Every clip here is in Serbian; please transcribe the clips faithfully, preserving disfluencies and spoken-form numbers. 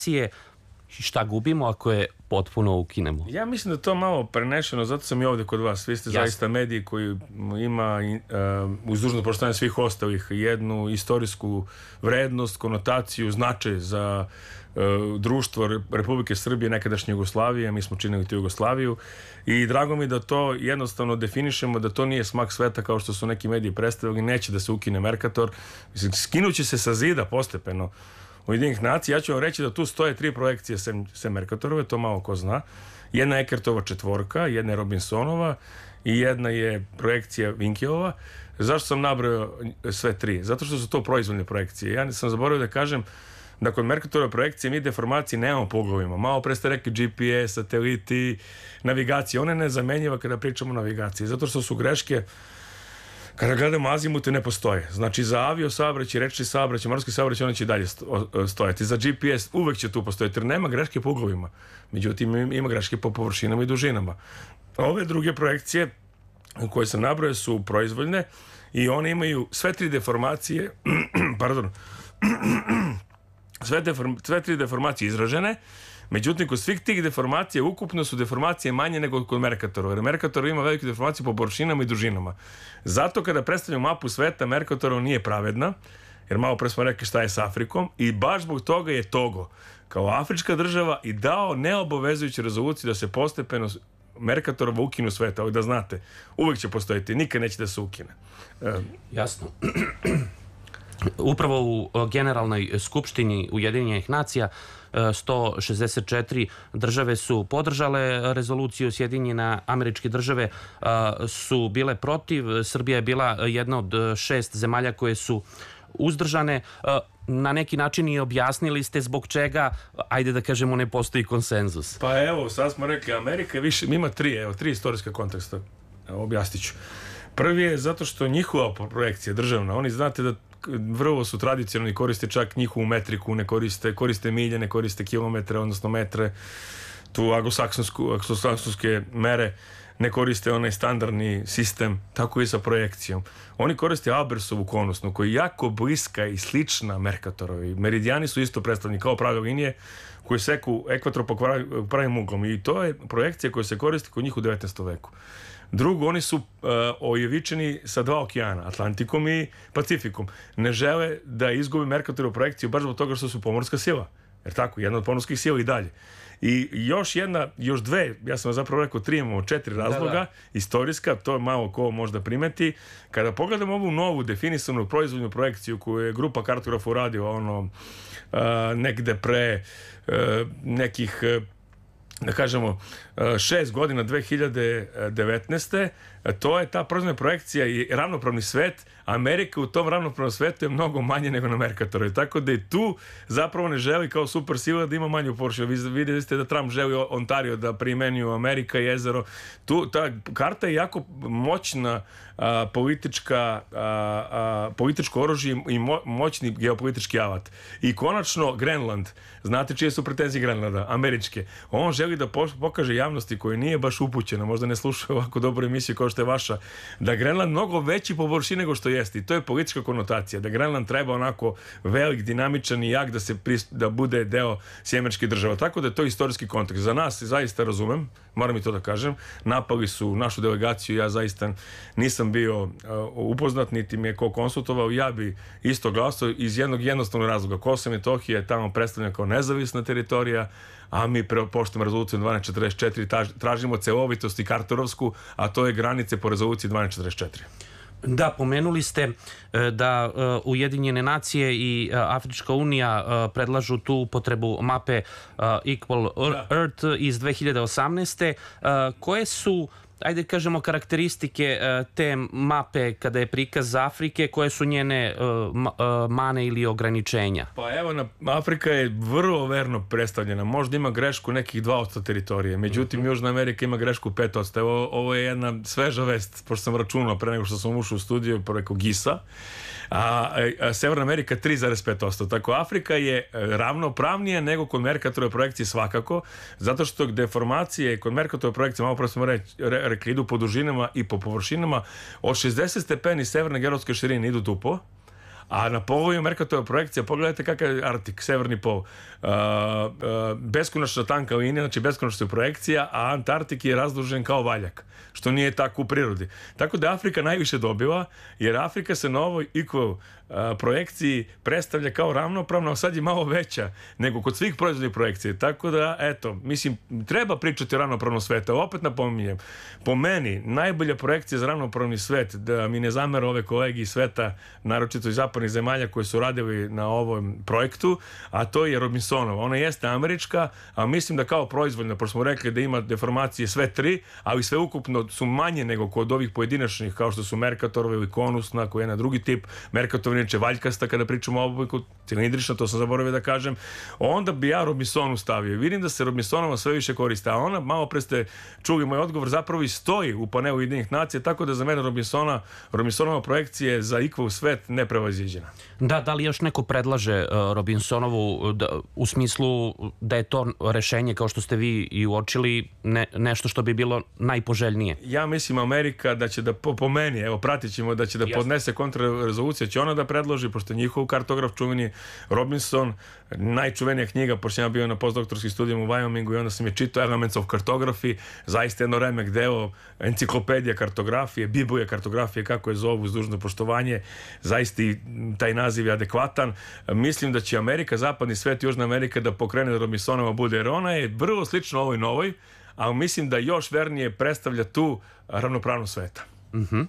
šta gubimo ako je potpuno ukinemo? Ja mislim da to malo prenešeno, zato sam i ovdje kod vas. Vi ste Jasne. zaista mediji koji ima, uh, uz dužno poštovanje svih ostalih, jednu istorijsku vrednost, konotaciju, značaj za uh, društvo Republike Srbije, nekadašnje Jugoslavije. Mi smo činili tu Jugoslaviju i drago mi da to jednostavno definišemo, da to nije smak sveta kao što su neki mediji predstavili. Neće da se ukine Mercator. Mislim, skinuće se sa zida postepeno Ujedinjenih nacija. Ja ću vam reći da tu stoje tri projekcije sem, sem Mercatorove, to malo ko zna. Jedna je Ekertova četvorka, jedna je Robinsonova i jedna je projekcija Vinkelova. Zašto sam nabrojao sve tri? Zato što su to proizvoljne projekcije. Ja sam zaboravio da kažem da kod Mercatorove projekcije mi deformacije nemamo po uglovima. Malo pre ste rekli G P S, sateliti, navigacija. Ona je nezamenjiva kada pričamo o navigaciji. Zato što su greške, kada gledamo azimute, ne postoje. Znači za avio saobraćaj, rečni saobraćaj, morski saobraćaj, ona će i dalje stojati. Za G P S uvek će tu postojati, jer nema greške po uglovima. Međutim, ima greške po površinama i dužinama. Ove druge projekcije koje sam nabrojao su proizvoljne i one imaju sve tri deformacije, pardon, sve, deform, sve tri deformacije izražene. Međutim, kod svih tih deformacija ukupno su deformacije manje nego kod Mercatorova. Jer Mercator ima velike deformacije po površinama i dužinama. Zato kada predstavljamo mapu sveta, Mercatorova nije pravedna, jer malo pre smo rekli šta je s Afrikom, i baš zbog toga je Togo kao afrička država i dao neobavezujuću rezoluciju da se postepeno Mercatorova ukinu sveta. Da znate, uvek će postojiti, nikad neće da se ukine. Jasno. Upravo u Generalnoj skupštini Ujedinjenih nacija sto šezdeset četiri države su podržale rezoluciju, Sjedinjene Američke Države su bile protiv, Srbija je bila jedna od šest zemalja koje su uzdržane. Na neki način i objasnili ste zbog čega, ajde da kažemo, ne postoji konsenzus. Pa evo, sad smo rekli, Amerika više, ima tri, evo, tri istorijska konteksta. Evo, objasnit ću. Prvi je zato što njihova projekcija državna, oni znate da vrlo su tradicionalni, koriste čak njihovu metriku, ne koriste, koriste milje, ne koriste kilometre, odnosno metre, tu anglosaksonske mere, ne koriste onaj standardni sistem, tako i sa projekcijom. Oni koriste Albersovu konusnu, koja je jako bliska i slična Mercatorovi. Meridijani su isto predstavljeni kao prave linije koje seku ekvator po pravim uglom i to je projekcija koja se koristi kod njih u devetnaestom veku. Drugo, oni su uh, ojevičeni sa dva okeana, Atlantikom i Pacifikom. Ne žele da izgube Mercatorovu projekciju baš zbog toga što su pomorska sila. Jer tako, jedna od pomorskih sila i dalje. I još jedna, još dve, ja sam zapravo rekao tri, imamo četiri razloga, da, da. Istorijska, to je malo ko možda primeti. Kada pogledamo ovu novu definisanu proizvodnu projekciju koju je grupa kartografa uradio ono, uh, negde pre uh, nekih... Uh, da kažemo, šest godina, dve hiljade devetnaeste. To je ta proizvodna projekcija i ravnopravni svet. Amerika u tom ravnopravnom svetu je mnogo manje nego na Mercatoru. Tako da i tu zapravo ne želi kao super sila da ima manju površinu. Vi vidjeli ste da Trump želi Ontario da primenju Amerika i jezero. Tu, ta karta je jako moćna a, politička a, a, političko oružje i mo, moćni geopolitički alat. I konačno Grenland. Znate čije su pretenzije Grenlanda? Američke. On želi da pokaže javnosti koja nije baš upućena, možda ne slušaju ovako dobru emisiju kao što je vaša, da Grenland mnogo veći po površini nego što jeste. I to je politička konotacija. Da Grenland treba onako velik, dinamičan i jak da se da bude deo sjemeničkih država. Tako da je to istorijski kontekst. Za nas, zaista razumem, moram i to da kažem, napali su našu delegaciju, ja zaista nisam bio uh, upoznat, niti mi je ko konsultovao, ja bi isto glasao iz jednog jednostavnog razloga. Kosovo i Metohija je tamo predstavljena kao nezavisna teritorija, a mi poštujemo rezoluciju dvanaest četrdeset četiri, tražimo celovitost i kartorovsku, a to je granice po rezoluciji dvanaest četrdeset četiri. Da, pomenuli ste da Ujedinjene nacije i Afrička unija predlažu tu upotrebu mape Equal Earth iz dve hiljade osamnaeste. Koje su, ajde kažemo, karakteristike te mape kada je prikaz Afrike, koje su njene mane ili ograničenja? Pa evo, na, Afrika je vrlo verno predstavljena. Možda ima grešku nekih dva posto teritorije. Međutim, mm-hmm. Južna Amerika ima grešku pet posto. Evo, ovo je jedna sveža vest, pošto sam računao pre nego što sam ušao u studiju preko gisa. A, a Severna Amerika tri zarez pet posto. Tako, Afrika je ravnopravnija nego kod Mercatorove projekcije svakako, zato što deformacije kod Mercatorove projekcije, malo pre smo reći, re, rekli, idu po dužinama i po površinama. Od šezdeset stepeni severne geografske širine idu tupo, A na polu je Mercatorova projekcija, pogledajte kakav je Artik, severni pol. Uh, uh, beskonačna tanka linija, znači beskonačna projekcija, a Antarktik je razdužen kao valjak, što nije tako u prirodi. Tako da Afrika najviše dobiva, jer Afrika se na ovoj equal projekciji predstavlja kao ravnopravna, a sad je malo veća nego kod svih proizvodnih projekcija. Tako da, eto, mislim, treba pričati o ravnopravnom svetu. Opet napominjem, po meni, najbolja projekcija za ravnopravni svet, da mi ne zamere ove kolegi iz sveta, naročito iz zapadnih zemalja koji su radili na ovom projektu, a to je Robinsonova. Ona jeste američka, a mislim da kao proizvodna, pošto smo rekli da ima deformacije sve tri, ali sve ukupno su manje nego kod ovih pojedinačnih, kao što su Mercatorova ili konusna, koja je na drugi tip, Mercatorova inače valjkasta, kada pričamo o obliku, cilindrična, to sam zaboravio da kažem, onda bi ja Robinsonu stavio. Vidim da se Robinsonova sve više koriste, a ona, malo pre ste čuli moj odgovor, zapravo i stoji u panelu Ujedinjenih nacija, tako da za mene Robinsona, Robinsonova projekcija je za equal svet neprevaziđena. Da, da li još neko predlaže uh, Robinsonovu da, u smislu da je to rešenje, kao što ste vi i uočili, ne, nešto što bi bilo najpoželjnije? Ja mislim Amerika da će da, po, po meni, evo pratit ćemo, da će da podnese kontrarezolucija, će ona da predloži, pošto je njihov kartograf čuveni Robinson, najčuvenija knjiga, pošto sam bio na postdoktorskim studijama u Wyomingu i onda sam je čitao Elements of Cartography, zaista jedno remek deo, enciklopedija kartografije, biblija kartografije, kako je zovu, uz dužno poštovanje, zaista i taj naziv je adekvatan. Mislim da će Amerika, zapadni svet, Južna Amerika da pokrene da Robinsonova bude, jer ona je vrlo slična ovoj novoj, ali mislim da još vernije predstavlja tu ravnopravnost sveta. Uh-huh.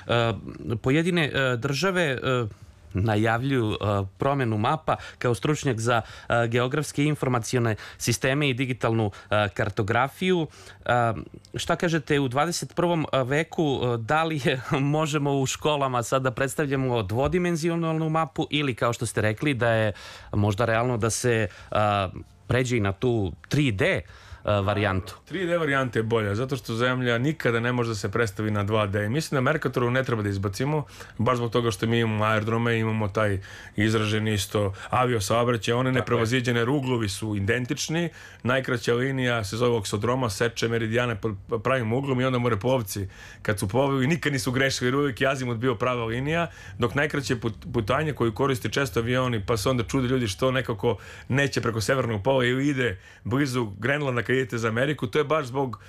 uh, pojedine uh, države uh, najavljuju uh, promjenu mapa. Kao stručnjak za uh, geografske i informacione sisteme i digitalnu uh, kartografiju. Uh, šta kažete, u dvadeset prvom veku uh, da li je, možemo u školama sad da predstavljamo dvodimenzionalnu mapu ili, kao što ste rekli, da je možda realno da se uh, pređe i na tu tri D varijantu? tri D varijanta je bolja, zato što Zemlja nikada ne može da se predstavi na dva D. Mislim da Mercatoru ne treba da izbacimo, baš zbog toga što mi imamo aerodrome, imamo taj izražen isto avio saobraćaj, one neprevaziđene ruglovi su identični, najkraća linija se zove oksodroma, seče meridijane pod pravim uglom i onda moreplovci, kad su plovili, nikad nisu grešili, jer uvijek je azimut bio prava linija, dok najkraće putanje koju koriste često avioni, pa se onda čude ljudi što nekako neće preko severnog pola ili ide blizu Grenlanda kad idete za Ameriku, to je baš zbog,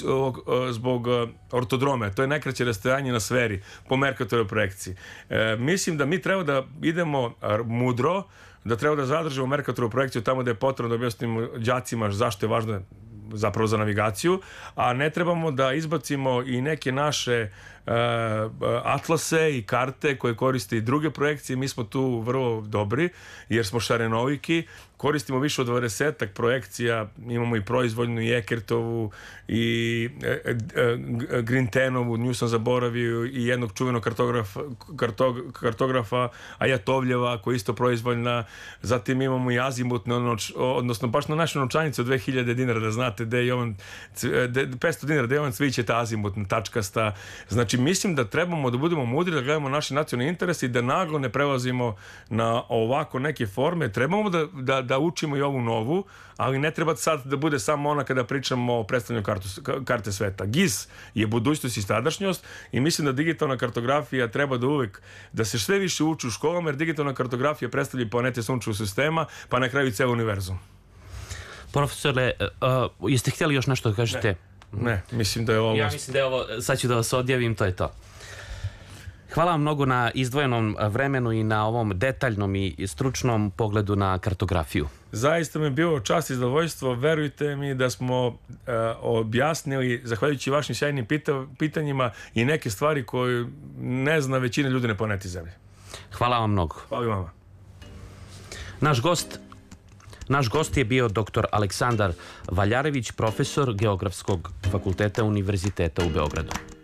zbog ortodrome, to je najkraće rastojanje na sferi po Mercatorovoj projekciji. E, mislim da mi treba da idemo mudro, da treba da zadržimo Mercatorovу projekciju tamo da je potrebno, da objasnimo đacima zašto je važno zapravo za navigaciju, a ne trebamo da izbacimo i neke naše uh, atlase i karte koje koriste i druge projekcije. Mi smo tu vrlo dobri jer smo šarenoviki, koristimo više od dvadesetak projekcija, imamo i proizvoljnu i Ekertovu i e, e, Grintenovu, nju sam zaboravio, i jednog čuvenog kartografa, kartog, kartografa Ajatovljeva koja je isto proizvoljna. Zatim imamo i azimutne, odnosno baš na našoj novčanici od dve hiljade dinara, da znate da je on petsto dinara, da je on cvićeta azimutna, tačkasta. Znači mislim da trebamo da budemo mudri, da gledamo naše nacionalne interese i da naglo ne prelazimo na ovako neke forme. Trebamo da, da, da učimo i ovu novu, ali ne treba sad da bude samo ona kada pričamo o predstavljanju kartu, karte sveta. G I S je budućnost i sadašnjost i mislim da digitalna kartografija treba da uvek, da se sve više uči u školama, jer digitalna kartografija predstavlja planete sunčevog sistema, pa na kraju i ceo univerzum. Profesore, uh, jeste htjeli još nešto da kažete? Ne, ne, mislim da je ovo... Ja mislim da je ovo, sad ću da vas odjavim, to je to. Hvala vam mnogo na izdvojenom vremenu i na ovom detaljnom i stručnom pogledu na kartografiju. Zaista mi je bilo čast i zadovoljstvo. Verujte mi da smo uh, objasnili, zahvaljujući vašim sjajnim pita, pitanjima, i neke stvari koje ne zna većina ljudi na planeti Zemlje. Hvala vam mnogo. Hvala i vama. Naš gost Naš gost je bio doktor Aleksandar Valjarević, profesor Geografskog fakulteta Univerziteta u Beogradu.